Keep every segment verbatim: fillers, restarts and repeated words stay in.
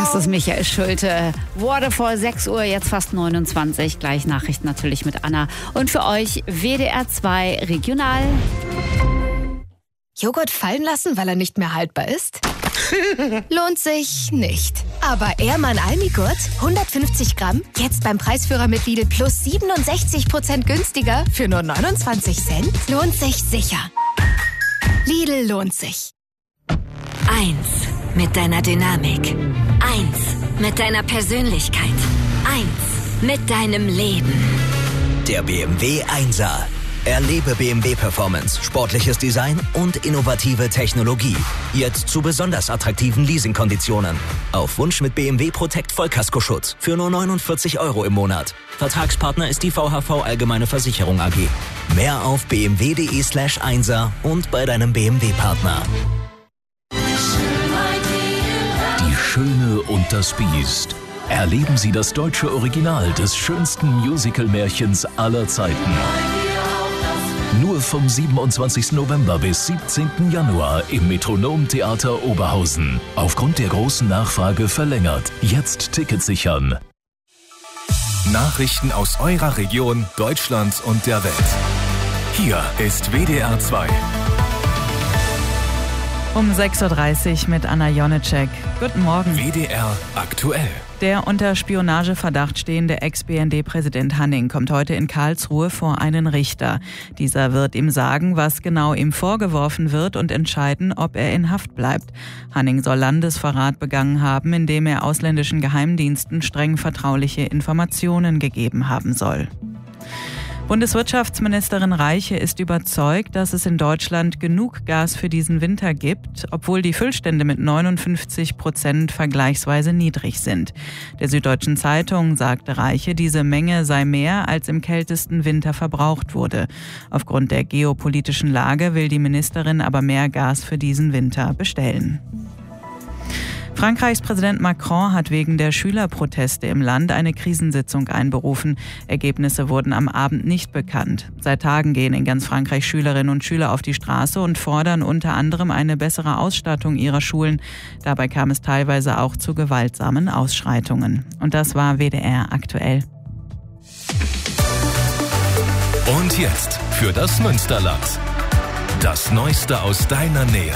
Das ist Michael Schulte. Wurde vor sechs Uhr, jetzt fast neunundzwanzig. Gleich Nachrichten natürlich mit Anna. Und für euch W D R zwei Regional. Joghurt fallen lassen, weil er nicht mehr haltbar ist? Lohnt sich nicht. Aber Ehrmann Almigurt, hundertfünfzig Gramm, jetzt beim Preisführer mit Lidl plus siebenundsechzig Prozent günstiger für nur neunundzwanzig Cent? Lohnt sich sicher. Lidl lohnt sich. Eins mit deiner Dynamik. Eins mit deiner Persönlichkeit. Eins mit deinem Leben. Der B M W Einser. Erlebe B M W Performance, sportliches Design und innovative Technologie. Jetzt zu besonders attraktiven Leasingkonditionen. Auf Wunsch mit B M W Protect Vollkaskoschutz für nur neunundvierzig Euro im Monat. Vertragspartner ist die V H V Allgemeine Versicherung A G. Mehr auf bmw.de slash Einser und bei deinem B M W-Partner. Die Schöne und das Biest. Erleben Sie das deutsche Original des schönsten Musical-Märchens aller Zeiten. Nur vom siebenundzwanzigsten November bis siebzehnten Januar im Metronom-Theater Oberhausen. Aufgrund der großen Nachfrage verlängert. Jetzt Tickets sichern. Nachrichten aus eurer Region, Deutschland und der Welt. Hier ist W D R zwei. Um sechs Uhr dreißig mit Anna Jonitschek. Guten Morgen. W D R aktuell. Der unter Spionageverdacht stehende Ex-B N D-Präsident Hanning kommt heute in Karlsruhe vor einen Richter. Dieser wird ihm sagen, was genau ihm vorgeworfen wird und entscheiden, ob er in Haft bleibt. Hanning soll Landesverrat begangen haben, indem er ausländischen Geheimdiensten streng vertrauliche Informationen gegeben haben soll. Bundeswirtschaftsministerin Reiche ist überzeugt, dass es in Deutschland genug Gas für diesen Winter gibt, obwohl die Füllstände mit neunundfünfzig Prozent vergleichsweise niedrig sind. Der Süddeutschen Zeitung sagte Reiche, diese Menge sei mehr, als im kältesten Winter verbraucht wurde. Aufgrund der geopolitischen Lage will die Ministerin aber mehr Gas für diesen Winter bestellen. Frankreichs Präsident Macron hat wegen der Schülerproteste im Land eine Krisensitzung einberufen. Ergebnisse wurden am Abend nicht bekannt. Seit Tagen gehen in ganz Frankreich Schülerinnen und Schüler auf die Straße und fordern unter anderem eine bessere Ausstattung ihrer Schulen. Dabei kam es teilweise auch zu gewaltsamen Ausschreitungen. Und das war W D R aktuell. Und jetzt für das Münsterland. Das Neueste aus deiner Nähe.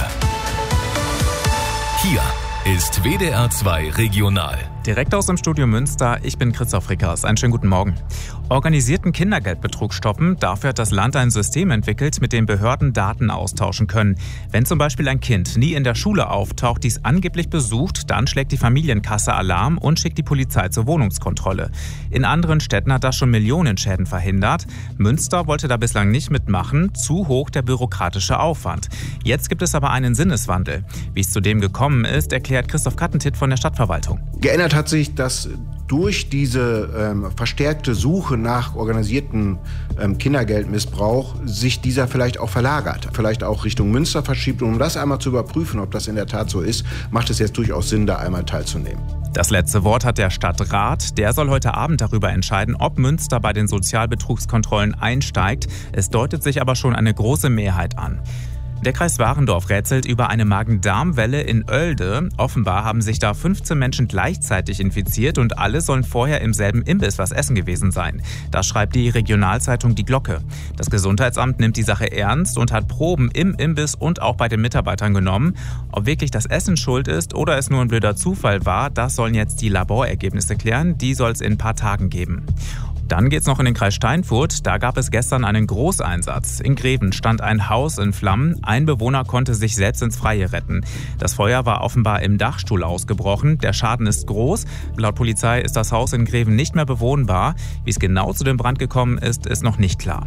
Hier ist W D R zwei Regional. Direkt aus dem Studio Münster, ich bin Christoph Rickers. Einen schönen guten Morgen. Organisierten Kindergeldbetrug stoppen, dafür hat das Land ein System entwickelt, mit dem Behörden Daten austauschen können. Wenn zum Beispiel ein Kind nie in der Schule auftaucht, dies angeblich besucht, dann schlägt die Familienkasse Alarm und schickt die Polizei zur Wohnungskontrolle. In anderen Städten hat das schon Millionenschäden verhindert. Münster wollte da bislang nicht mitmachen, zu hoch der bürokratische Aufwand. Jetzt gibt es aber einen Sinneswandel. Wie es zu dem gekommen ist, erklärt Christoph Kattentit von der Stadtverwaltung. Geändert hat sich, dass durch diese ähm, verstärkte Suche nach organisierten ähm, Kindergeldmissbrauch sich dieser vielleicht auch verlagert, vielleicht auch Richtung Münster verschiebt. Und um das einmal zu überprüfen, ob das in der Tat so ist, macht es jetzt durchaus Sinn, da einmal teilzunehmen. Das letzte Wort hat der Stadtrat. Der soll heute Abend darüber entscheiden, ob Münster bei den Sozialbetrugskontrollen einsteigt. Es deutet sich aber schon eine große Mehrheit an. Der Kreis Warendorf rätselt über eine Magen-Darm-Welle in Oelde. Offenbar haben sich da fünfzehn Menschen gleichzeitig infiziert und alle sollen vorher im selben Imbiss was essen gewesen sein. Das schreibt die Regionalzeitung Die Glocke. Das Gesundheitsamt nimmt die Sache ernst und hat Proben im Imbiss und auch bei den Mitarbeitern genommen. Ob wirklich das Essen schuld ist oder es nur ein blöder Zufall war, das sollen jetzt die Laborergebnisse klären. Die soll es in ein paar Tagen geben. Dann geht's noch in den Kreis Steinfurt. Da gab es gestern einen Großeinsatz. In Greven stand ein Haus in Flammen. Ein Bewohner konnte sich selbst ins Freie retten. Das Feuer war offenbar im Dachstuhl ausgebrochen. Der Schaden ist groß. Laut Polizei ist das Haus in Greven nicht mehr bewohnbar. Wie es genau zu dem Brand gekommen ist, ist noch nicht klar.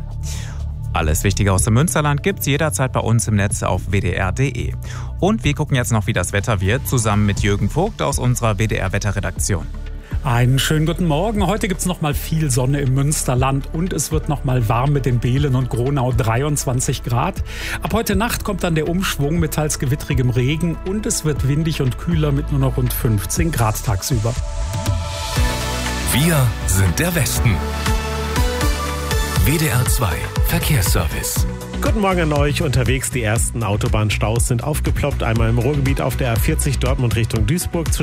Alles Wichtige aus dem Münsterland gibt's jederzeit bei uns im Netz auf w d r punkt d e. Und wir gucken jetzt noch, wie das Wetter wird, zusammen mit Jürgen Vogt aus unserer W D R-Wetterredaktion. Einen schönen guten Morgen. Heute gibt es noch mal viel Sonne im Münsterland und es wird noch mal warm mit den Beelen und Gronau, dreiundzwanzig Grad. Ab heute Nacht kommt dann der Umschwung mit teils gewittrigem Regen und es wird windig und kühler mit nur noch rund fünfzehn Grad tagsüber. Wir sind der Westen. W D R zwei Verkehrsservice. Guten Morgen an euch. Unterwegs die ersten Autobahnstaus sind aufgeploppt. Einmal im Ruhrgebiet auf der A vierzig Dortmund Richtung Duisburg.